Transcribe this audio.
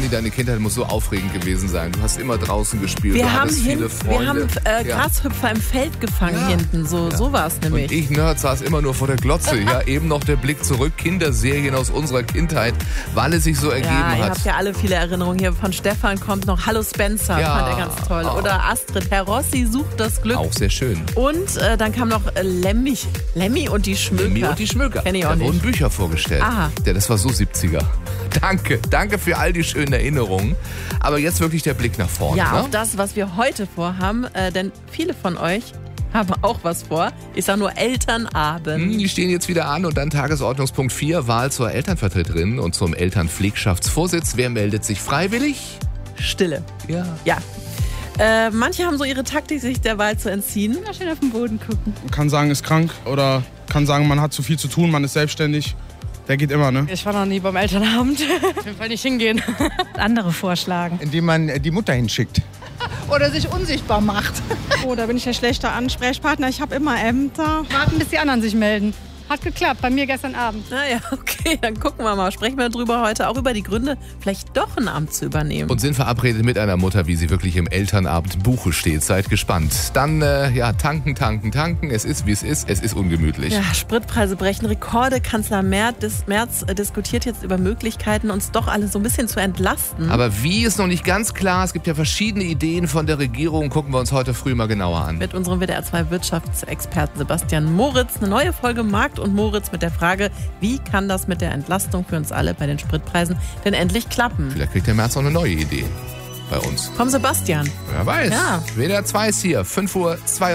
Conny, deine Kindheit muss so aufregend gewesen sein. Du hast immer draußen gespielt, Wir du haben, hattest viele Freunde. Grashüpfer im Feld gefangen hinten. So war es nämlich. Und ich, Nerd, saß immer nur vor der Glotze. Ja, eben noch der Blick zurück. Kinderserien aus unserer Kindheit, weil es sich so ergeben hat. Ihr habt ja alle viele Erinnerungen. Hier von Stefan kommt noch Hallo Spencer, fand er ganz toll. Oder Astrid, Herr Rossi sucht das Glück. Auch sehr schön. Und dann kam noch Lemmy und die Schmöker. Lemmy und die Schmöker. Kenn ich auch da nicht. wurden Bücher vorgestellt. Aha. Ja, das war so 70er. Danke für all die schönen Erinnerungen. Aber jetzt wirklich der Blick nach vorne. Ja, ne? auf das, was wir heute vorhaben. Denn viele von euch haben auch was vor. Ich sage nur Elternabend. Die stehen jetzt wieder an und dann Tagesordnungspunkt 4, Wahl zur Elternvertreterin und zum Elternpflegschaftsvorsitz. Wer meldet sich freiwillig? Stille. Ja. Manche haben so ihre Taktik, sich der Wahl zu entziehen. Mal schön auf den Boden gucken. Man kann sagen, ist krank oder kann sagen, man hat zu viel zu tun, man ist selbstständig. Der geht immer, ne? Ich war noch nie beim Elternabend. Auf jeden Fall nicht hingehen. Andere vorschlagen. Indem man die Mutter hinschickt. Oder sich unsichtbar macht. Oh, da bin ich der schlechte Ansprechpartner. Ich habe immer Ämter. Warten, bis die anderen sich melden. Hat geklappt, bei mir gestern Abend. Naja, okay, dann gucken wir mal. Sprechen wir drüber heute, auch über die Gründe, vielleicht doch ein Amt zu übernehmen. Und sind verabredet mit einer Mutter, wie sie wirklich im Elternabendbuche steht. Seid gespannt. Dann, tanken. Es ist, wie es ist. Es ist ungemütlich. Ja, Spritpreise brechen Rekorde. Kanzler Merz diskutiert jetzt über Möglichkeiten, uns doch alle so ein bisschen zu entlasten. Aber wie ist noch nicht ganz klar. Es gibt ja verschiedene Ideen von der Regierung. Gucken wir uns heute früh mal genauer an. Mit unserem WDR 2 Wirtschaftsexperten Sebastian Moritz. Eine neue Folge Markt und Moritz mit der Frage, wie kann das mit der Entlastung für uns alle bei den Spritpreisen denn endlich klappen? Vielleicht kriegt der Merz auch eine neue Idee bei uns. Komm, Sebastian. Wer weiß. Ja. WDR 2 ist hier, 5:02 Uhr.